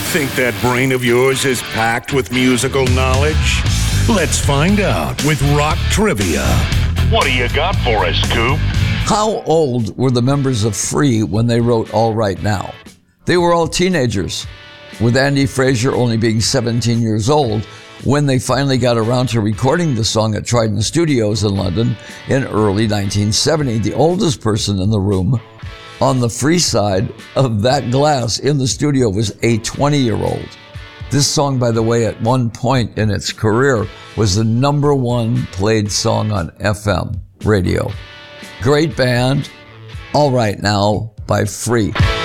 Think that brain of yours is packed with musical knowledge? Let's find out with Rock Trivia. What do you got for us, Coop? How old were the members of Free when they wrote All Right Now? They were all teenagers, with Andy Fraser only being 17 years old when they finally got around to recording the song at Trident Studios in London in early 1970. The oldest person in the room on the Free side of that glass in the studio was a 20-year-old. This song, by the way, at one point in its career, was the number one played song on FM radio. Great band, All Right Now by Free.